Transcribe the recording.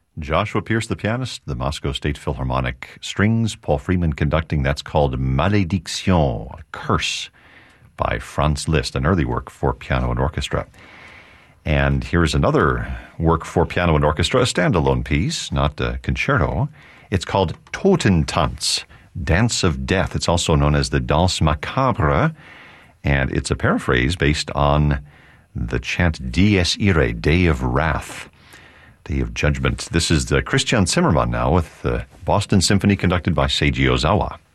Joshua Pierce, the pianist, the Moscow State Philharmonic Strings, Paul Freeman conducting. That's called Malédiction, a curse, by Franz Liszt, an early work for piano and orchestra. And here's another work for piano and orchestra, a standalone piece, not a concerto. It's called Totentanz, Dance of Death. It's also known as the Danse Macabre, and it's a paraphrase based on the chant Dies Irae, Day of Wrath, Day of Judgment. This is Christian Zimmermann now with the Boston Symphony conducted by Seiji Ozawa.